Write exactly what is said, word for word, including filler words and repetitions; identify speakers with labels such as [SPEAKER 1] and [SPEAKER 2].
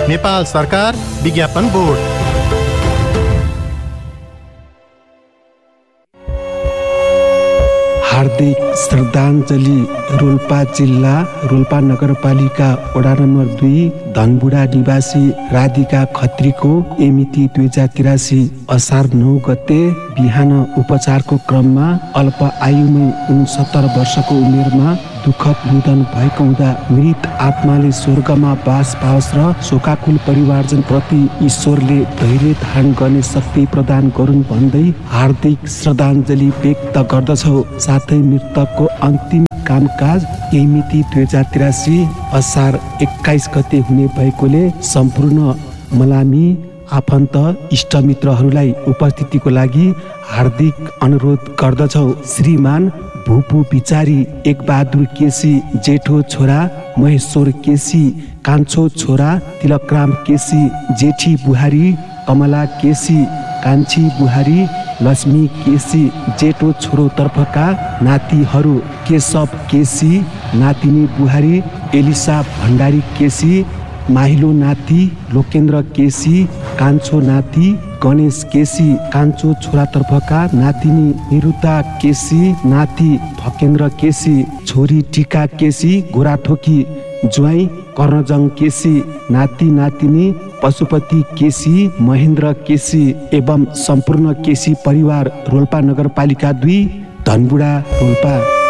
[SPEAKER 1] नेपाल सरकार विज्ञापन बोर्ड।
[SPEAKER 2] हार्दिक श्रद्धाञ्जली। रोल्पा जिल्ला रोल्पा नगरपालिका वडा नम्बर दुई धनबुढा निवासी राधिका खत्रीको एमिति दुई हजार तिरासी असार नौ गते बिहान उपचारको क्रममा अल्प आयुमै उनसत्तर वर्षको उमेरमा दुःखद निधन भएको हुँदा मृत आत्माले स्वर्गमा बास पाओस् र शोकाकुल परिवारजन प्रति ईश्वरले धैर्य धारण गर्ने शक्ति प्रदान गरून् भन्दै हार्दिक श्रद्धाञ्जली व्यक्त गर्दछौ। साथै मृतकको अन्तिम कामकाज यही मिति दुई हजार तिरासी असार एक्काइस गते हुने भएकोले सम्पूर्ण मलामी आफन्त इष्टमित्रहरूलाई उपस्थितिको लागि हार्दिक अनुरोध गर्दछौ। श्रीमान भूपू बिचारी एकबहादुर केसी जेठो छोरा, महेश्वर केसी कान्छो छोरा, तिलकराम केसी जेठी बुहारी, कमला केसी कान्छी बुहारी, लक्ष्मी केसी जेठो छोरो तर्फका नातिहरू केशव केसी नातिनी बुहारी, एलिसा भण्डारी केसी माहिलो नाति, लोकेन्द्र केसी कान्छो नाति, गणेश केसी कान्छो छोरा तर्फका नातिनी निरुता केसी नाति भकेन्द्र केसी, छोरी टिका केसी गोराथोकी, ज्वाइँ कर्णजङ केसी नाति नातिनी पशुपति केसी, महेन्द्र केसी एवं सम्पूर्ण केसी परिवार रोल्पा नगरपालिका दुई धनबुढा रोल्पा।